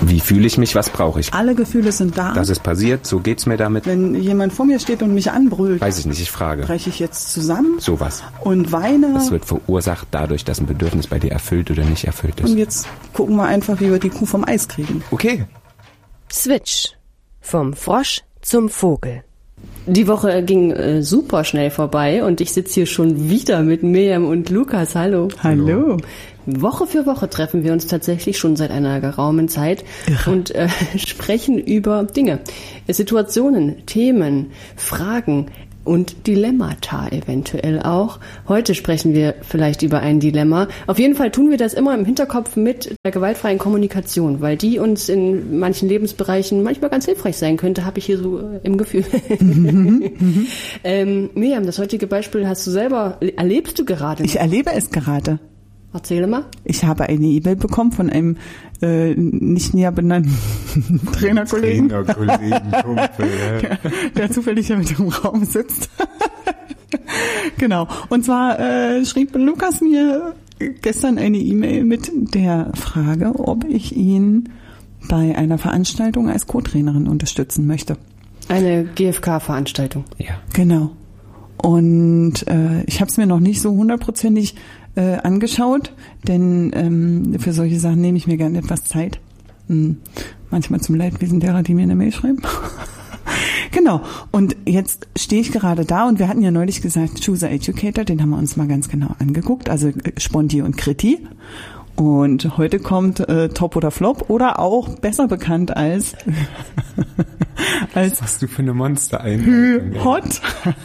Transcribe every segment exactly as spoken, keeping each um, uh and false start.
Wie fühle ich mich? Was brauche ich? Alle Gefühle sind da. Das ist passiert, so geht's mir damit. Wenn jemand vor mir steht und mich anbrüllt, weiß ich nicht, ich frage. breche ich jetzt zusammen? Sowas. Und weine. Das wird verursacht dadurch, dass ein Bedürfnis bei dir erfüllt oder nicht erfüllt ist. Und jetzt gucken wir einfach, wie wir die Kuh vom Eis kriegen. Okay. Switch. Vom Frosch zum Vogel. Die Woche ging äh, super schnell vorbei und ich sitze hier schon wieder mit Miriam und Lukas. Hallo. Hallo. Woche für Woche treffen wir uns tatsächlich schon seit einer geraumen Zeit Irre. und äh, sprechen über Dinge, Situationen, Themen, Fragen und Dilemmata eventuell auch. Heute sprechen wir vielleicht über ein Dilemma. Auf jeden Fall tun wir das immer im Hinterkopf mit der gewaltfreien Kommunikation, weil die uns in manchen Lebensbereichen manchmal ganz hilfreich sein könnte, habe ich hier so äh, im Gefühl. Mhm. ähm, Miriam, das heutige Beispiel hast du selber, erlebst du gerade? Ich erlebe es gerade. Erzähle mal. Ich habe eine E-Mail bekommen von einem äh, nicht näher benannten Trainerkollegen. Trainerkollegen, Kumpel, ja. der, der zufällig ja mit im Raum sitzt. Genau. Und zwar äh, schrieb Lukas mir gestern eine E-Mail mit der Frage, ob ich ihn bei einer Veranstaltung als Co-Trainerin unterstützen möchte. Eine G F K-Veranstaltung. Ja. Genau. Und äh, ich habe es mir noch nicht so hundertprozentig äh, angeschaut, denn ähm, für solche Sachen nehme ich mir gerne etwas Zeit. Hm. Manchmal zum Leidwesen derer, die mir eine Mail schreiben. Genau. Und jetzt stehe ich gerade da und wir hatten ja neulich gesagt, Chooser Educator, den haben wir uns mal ganz genau angeguckt, also Sponti und Kriti. Und heute kommt äh, Top oder Flop oder auch besser bekannt als als Was hast du für eine Monster ein? Hü-Hot.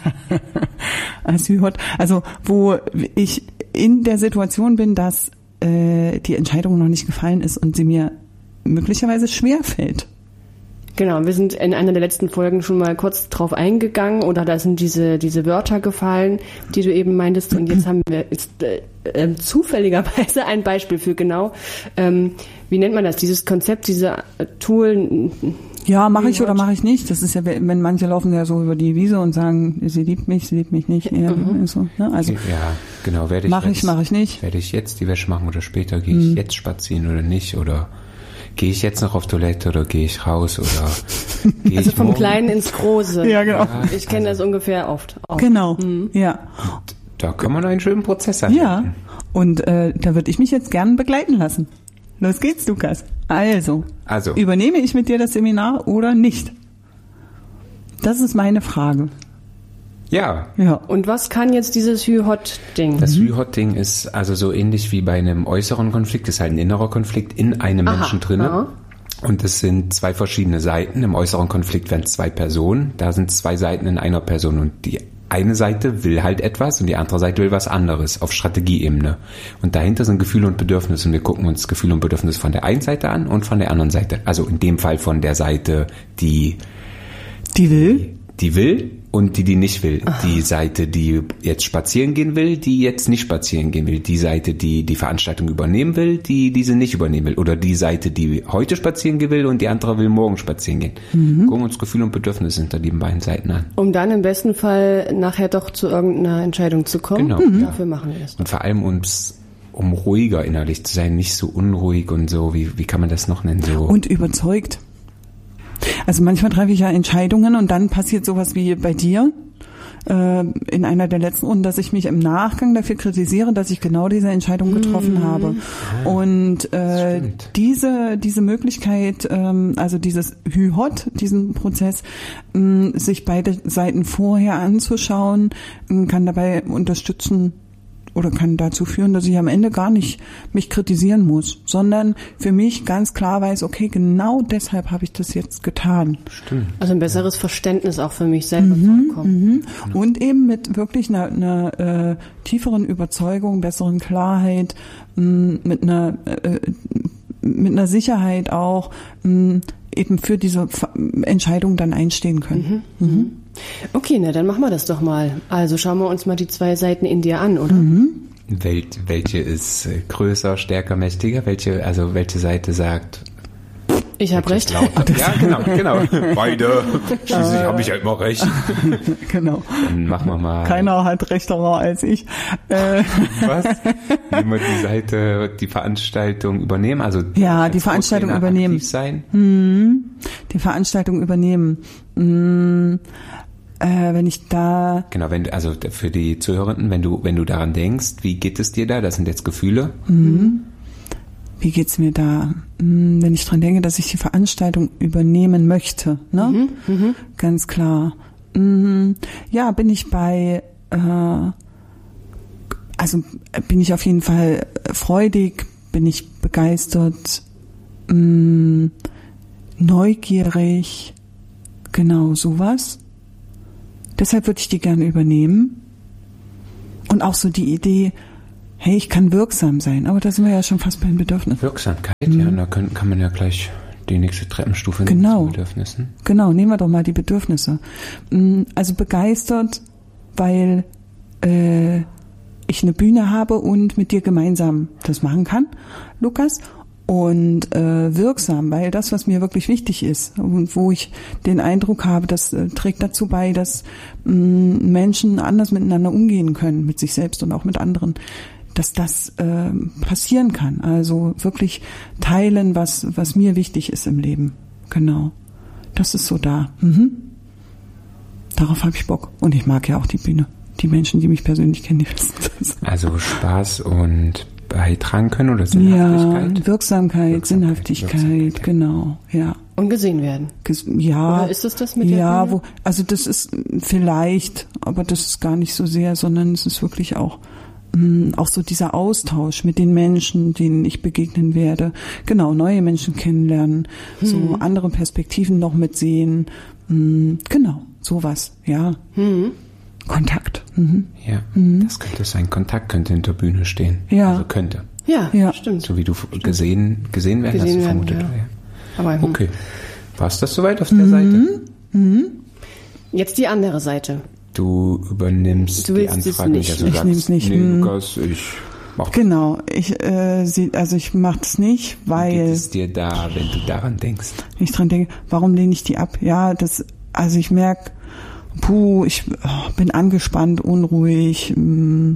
als Hü-Hot. Also wo ich in der Situation bin, dass äh, die Entscheidung noch nicht gefallen ist und sie mir möglicherweise schwer fällt. Genau, wir sind in einer der letzten Folgen schon mal kurz drauf eingegangen oder da sind diese diese Wörter gefallen, die du eben meintest und jetzt haben wir jetzt, äh, äh, zufälligerweise ein Beispiel für genau, ähm, wie nennt man das, dieses Konzept, diese äh, Tool. Ja, mache ich oder mache ich nicht. Das ist ja, wenn manche laufen ja so über die Wiese und sagen, sie liebt mich, sie liebt mich nicht. Eher, mhm. so, ne? Also ja, genau. Werde ich mache ich, mache ich nicht. Werde ich jetzt die Wäsche machen oder später? Gehe ich mhm. jetzt spazieren oder nicht? Oder gehe ich jetzt noch auf Toilette oder gehe ich raus oder gehe also ich vom morgen? Kleinen ins Große. Ja, genau. Ja, ich kenne also, das ungefähr oft. Auch. Genau, mhm. ja. Und da kann man einen schönen Prozess erleben. Ja, und äh, da würde ich mich jetzt gern begleiten lassen. Los geht's, Lukas. Also, also, übernehme ich mit dir das Seminar oder nicht? Das ist meine Frage. Ja. Ja. Und was kann jetzt dieses Hü-Hot-Ding? Das Hü-Hot-Ding ist also so ähnlich wie bei einem äußeren Konflikt, ist halt ein innerer Konflikt in einem Aha, Menschen drinne. aha. Und es sind zwei verschiedene Seiten. Im äußeren Konflikt werden es zwei Personen. Da sind zwei Seiten in einer Person. Und die eine Seite will halt etwas und die andere Seite will was anderes auf Strategieebene. Und dahinter sind Gefühle und Bedürfnisse. Und wir gucken uns Gefühle und Bedürfnisse von der einen Seite an und von der anderen Seite. Also in dem Fall von der Seite, die Die will? Die will und die, die nicht will. Aha. Die Seite, die jetzt spazieren gehen will, die jetzt nicht spazieren gehen will. Die Seite, die die Veranstaltung übernehmen will, die diese nicht übernehmen will. Oder die Seite, die heute spazieren gehen will und die andere will morgen spazieren gehen. Mhm. Gucken uns Gefühle und Bedürfnisse hinter den beiden Seiten an. Um dann im besten Fall nachher doch zu irgendeiner Entscheidung zu kommen. Genau. Mhm. Dafür machen wir das. Und vor allem uns, um ruhiger innerlich zu sein, nicht so unruhig und so, wie, wie kann man das noch nennen? So. Und überzeugt. Also manchmal treffe ich ja Entscheidungen und dann passiert sowas wie bei dir äh, in einer der letzten Runden, dass ich mich im Nachgang dafür kritisiere, dass ich genau diese Entscheidung getroffen mhm. habe. Ja, und äh, diese diese Möglichkeit, ähm, also dieses Hü-Hot, diesen Prozess, ähm, sich beide Seiten vorher anzuschauen, ähm, kann dabei unterstützen, oder kann dazu führen, dass ich am Ende gar nicht mich kritisieren muss, sondern für mich ganz klar weiß, okay, genau deshalb habe ich das jetzt getan. Stimmt. Also ein besseres Verständnis auch für mich selber mhm, zu bekommen. Mhm. Und eben mit wirklich einer, einer äh, tieferen Überzeugung, besseren Klarheit, mh, mit einer äh, mit einer Sicherheit auch mh, eben für diese Entscheidung dann einstehen können. Mhm. Mhm. Okay, na dann machen wir das doch mal. Also schauen wir uns mal die zwei Seiten in dir an, oder? Mhm. Wel- welche ist größer, stärker, mächtiger? Welche, also welche Seite sagt, Ich habe recht. Ja, genau, genau. Beide. Schließlich habe ich ja immer recht. Genau. Dann machen wir mal. Keiner hat rechterer als ich. Äh. Was? Nehmen wir die Seite, die Veranstaltung übernehmen? Also ja, die Veranstaltung übernehmen. Aktiv sein? Hm, die Veranstaltung übernehmen. Hm, äh, wenn ich da. Genau, wenn du, also für die Zuhörenden, wenn du, wenn du daran denkst, wie geht es dir da? Das sind jetzt Gefühle. Mhm. Wie geht's mir da? Hm, wenn ich dran denke, dass ich die Veranstaltung übernehmen möchte, ne? Mhm, mh. Ganz klar. Hm, ja, bin ich bei, äh, also bin ich auf jeden Fall freudig, bin ich begeistert, mh, neugierig, genau sowas. Deshalb würde ich die gerne übernehmen. Und auch so die Idee, hey, ich kann wirksam sein, aber da sind wir ja schon fast bei den Bedürfnissen. Wirksamkeit, mhm. ja, da können, kann man ja gleich die nächste Treppenstufe nehmen genau. zu Bedürfnissen. Genau, nehmen wir doch mal die Bedürfnisse. Also begeistert, weil äh, ich eine Bühne habe und mit dir gemeinsam das machen kann, Lukas. Und äh, wirksam, weil das, was mir wirklich wichtig ist und wo ich den Eindruck habe, das äh, trägt dazu bei, dass mh, Menschen anders miteinander umgehen können, mit sich selbst und auch mit anderen, dass das äh, passieren kann. Also wirklich teilen, was was mir wichtig ist im Leben. Genau, das ist so da. Mhm. Darauf habe ich Bock. Und ich mag ja auch die Bühne. Die Menschen, die mich persönlich kennen, die wissen das. Also Spaß und beitragen können oder Sinnhaftigkeit? Ja, Wirksamkeit, Wirksamkeit Sinnhaftigkeit, Wirksamkeit, genau, ja. Und gesehen werden. Ges- ja. Oder ist es das mit der Ja, Bühne? wo, also das ist vielleicht, aber das ist gar nicht so sehr, sondern es ist wirklich auch mh, auch so dieser Austausch mit den Menschen, denen ich begegnen werde. Genau, neue Menschen kennenlernen, hm. so andere Perspektiven noch mitsehen. Mh, genau, sowas, ja. Hm. Kontakt. Mhm. Ja, mhm. das könnte sein. Kontakt könnte hinter Bühne stehen. Ja. Also könnte. Ja, ja, stimmt. So wie du stimmt. gesehen, gesehen werden, gesehen hast du werden, vermutet. ja. Ja. Aber, hm. Okay. War es das soweit auf der mhm. Seite? Mhm. Jetzt die andere Seite. Du übernimmst du die Anfrage nicht. Also ich sagst, nehme es nicht. Nee, Lukas, ich mach Genau, ich äh, sie, also ich mache es nicht, weil Wie geht es dir da, wenn du daran denkst? ich dran denke, warum lehne ich die ab? Ja, das, also ich merke, puh, ich oh, bin angespannt, unruhig, mh,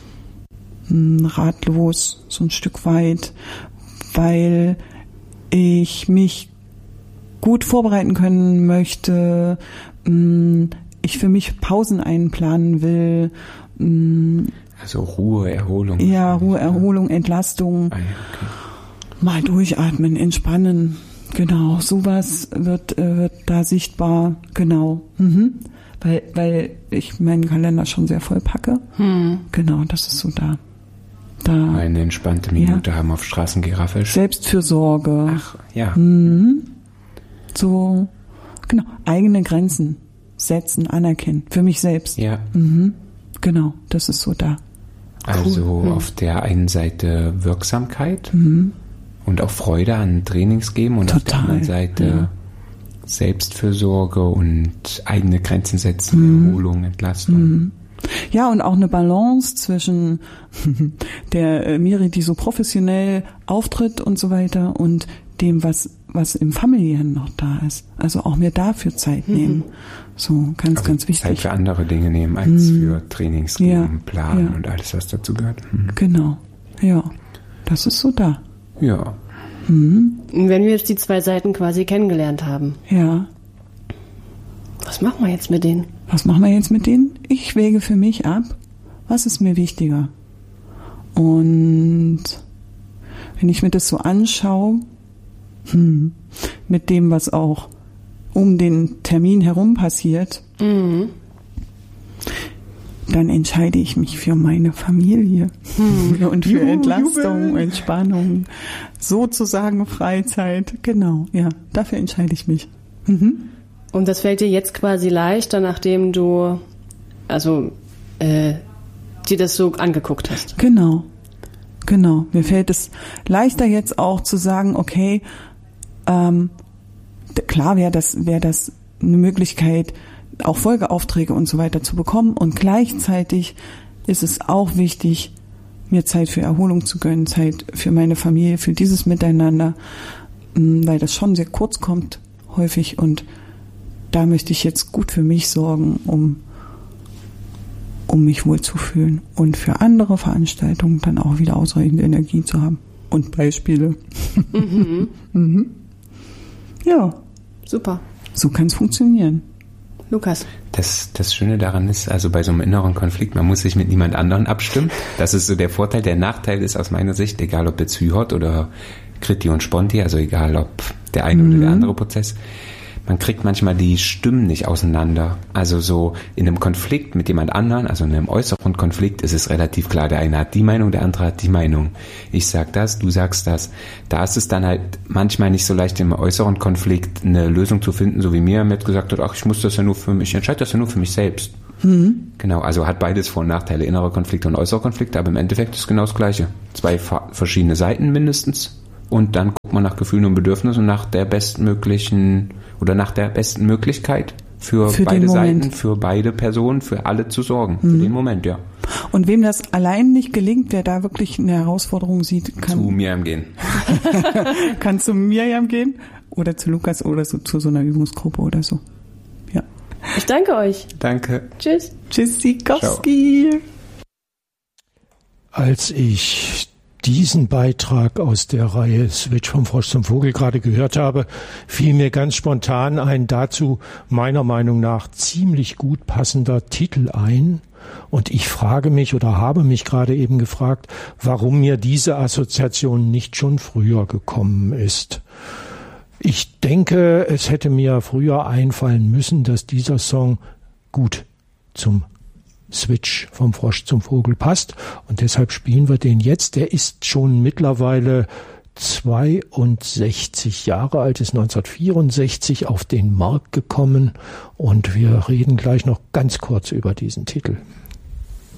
mh, ratlos, so ein Stück weit, weil ich mich gut vorbereiten können möchte, mh, ich für mich Pausen einplanen will. Mh, also Ruhe, Erholung. Ja, Ruhe, Erholung, Entlastung. Ah, ja, okay. Mal durchatmen, entspannen. Genau, sowas wird, äh, wird da sichtbar. Genau. Mhm. Weil, weil ich meinen Kalender schon sehr voll packe. Hm. Genau, das ist so da. da. Eine entspannte Minute ja. haben auf Straßengiraffe. Selbstfürsorge. Ach, ja. Mhm. So, genau, eigene Grenzen setzen, anerkennen. Für mich selbst. Ja. Mhm. Genau, das ist so da. Also cool. auf der einen Seite Wirksamkeit mhm. und auch Freude an Trainings geben und Total, auf der anderen Seite ja. Selbstfürsorge und eigene Grenzen setzen, mhm. Erholung, Entlastung. Mhm. Ja, und auch eine Balance zwischen der äh, Miri, die so professionell auftritt und so weiter, und dem, was was im Familiären noch da ist. Also auch mir dafür Zeit nehmen. Mhm. So, ganz, also ganz wichtig. Zeit für andere Dinge nehmen, als mhm. für Trainings geben, ja, planen ja. und alles, was dazu gehört. Mhm. Genau, ja. Das ist so da. Ja. Mhm. Wenn wir jetzt die zwei Seiten quasi kennengelernt haben. Ja. Was machen wir jetzt mit denen? Was machen wir jetzt mit denen? Ich wäge für mich ab, was ist mir wichtiger? Und wenn ich mir das so anschaue, hm, mit dem, was auch um den Termin herum passiert, mhm. dann entscheide ich mich für meine Familie hm. und für Juhu, Entlastung, Jubel. Entspannung, sozusagen Freizeit. Genau, ja, dafür entscheide ich mich. Mhm. Und das fällt dir jetzt quasi leichter, nachdem du also äh, dir das so angeguckt hast? Genau, genau. Mir fällt es leichter jetzt auch zu sagen, okay, ähm, klar wäre das, wäre das eine Möglichkeit, auch Folgeaufträge und so weiter zu bekommen, und gleichzeitig ist es auch wichtig, mir Zeit für Erholung zu gönnen, Zeit für meine Familie, für dieses Miteinander, weil das schon sehr kurz kommt, häufig. Und da möchte ich jetzt gut für mich sorgen, um, um mich wohlzufühlen und für andere Veranstaltungen dann auch wieder ausreichend Energie zu haben. Und Beispiele. Mhm. mhm. Ja. Super. So kann es funktionieren. Lukas. Das, das Schöne daran ist, also bei so einem inneren Konflikt, man muss sich mit niemand anderen abstimmen. Das ist so der Vorteil. Der Nachteil ist aus meiner Sicht, egal ob jetzt Hyhot oder Kriti und Sponti, also egal ob der eine mhm. oder der andere Prozess, man kriegt manchmal die Stimmen nicht auseinander. Also so in einem Konflikt mit jemand anderen, also in einem äußeren Konflikt, ist es relativ klar, der eine hat die Meinung, der andere hat die Meinung. Ich sag das, du sagst das. Da ist es dann halt manchmal nicht so leicht, im äußeren Konflikt eine Lösung zu finden, so wie mir mit gesagt hat, ach, ich muss das ja nur für mich, ich entscheide das ja nur für mich selbst. Mhm. Genau, also hat beides Vor- und Nachteile, innere Konflikte und äußere Konflikte, aber im Endeffekt ist es genau das Gleiche. Zwei fa- verschiedene Seiten mindestens. Und dann guckt man nach Gefühlen und Bedürfnissen und nach der bestmöglichen oder nach der besten Möglichkeit für, für beide Seiten, für beide Personen, für alle zu sorgen. Mhm. Für den Moment, ja. Und wem das allein nicht gelingt, wer da wirklich eine Herausforderung sieht, kann zu Miriam gehen. kann zu Miriam gehen oder zu Lukas oder so, zu so einer Übungsgruppe oder so. Ja. Ich danke euch. Danke. Tschüss. Tschüssikowski. Als ich diesen Beitrag aus der Reihe Switch vom Frosch zum Vogel gerade gehört habe, fiel mir ganz spontan ein dazu meiner Meinung nach ziemlich gut passender Titel ein. Und ich frage mich oder habe mich gerade eben gefragt, warum mir diese Assoziation nicht schon früher gekommen ist. Ich denke, es hätte mir früher einfallen müssen, dass dieser Song gut zum Switch vom Frosch zum Vogel passt und deshalb spielen wir den jetzt. Der ist schon mittlerweile zweiundsechzig Jahre alt, ist neunzehnhundertvierundsechzig auf den Markt gekommen und wir reden gleich noch ganz kurz über diesen Titel.